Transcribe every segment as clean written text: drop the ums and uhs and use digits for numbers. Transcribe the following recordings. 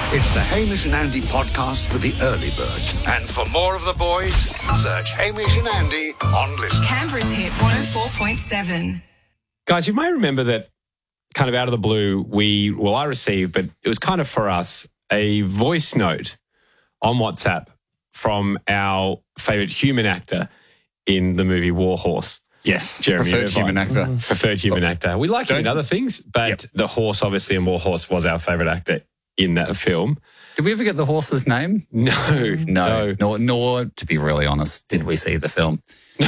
It's the Hamish and Andy podcast for the early birds. And for more of the boys, search Hamish and Andy on Listen. Canberra's hit 104.7. Guys, you may remember that kind of out of the blue, I received, but it was kind of for us, a voice note on WhatsApp from our favourite human actor in the movie War Horse. Yes, Jeremy preferred Irvine. human actor. Preferred human actor. We like him in other things, but the horse, obviously, in War Horse was our favourite actor in that film. Did we ever get the horse's name? No. Nor, to be really honest, did we see the film.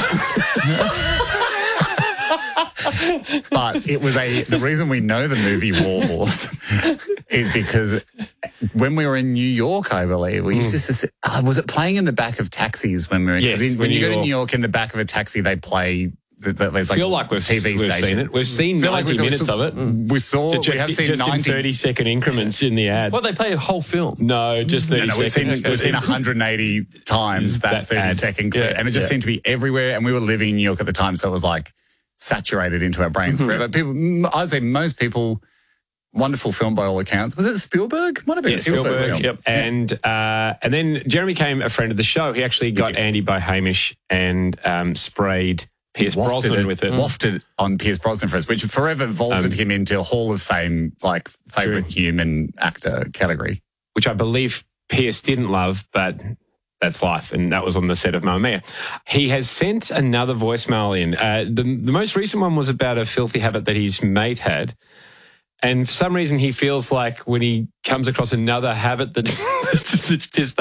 But it was the reason we know the movie War Horse is because when we were in New York, I believe, we used to say, was it playing in the back of taxis when we were in? Yes, when you go to New York, in the back of a taxi, they play. There's I feel like we've seen it. We've seen 90 minutes of it. We have seen 90 in 30-second increments in the ad. Well, they play a whole film. No, just 30 seconds. We've seen 180 times that 30-second clip, and it just seemed to be everywhere. And we were living in New York at the time, so it was like saturated into our brains forever. People, I'd say most people, wonderful film by all accounts. Was it Spielberg? Might have been Spielberg. Film. Yep. And then Jeremy became a friend of the show. He actually got Andy by Hamish and sprayed Pierce Brosnan with it. Wafted on Pierce Brosnan for us, which forever vaulted him into Hall of Fame, like favourite human actor category. Which I believe Pierce didn't love, but that's life. And that was on the set of Mamma Mia. He has sent another voicemail in. The most recent one was about a filthy habit that his mate had. And for some reason, he feels like when he comes across another habit that's just